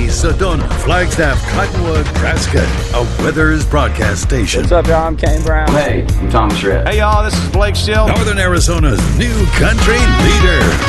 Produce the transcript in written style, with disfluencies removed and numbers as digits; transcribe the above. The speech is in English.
Sedona, Flagstaff, Cottonwood, Nebraska, a Weathers broadcast station. What's up, y'all? I'm Kane Brown. Hey, I'm Thomas Rhett. Hey, y'all, this is Blake Still. Northern Arizona's new country leader.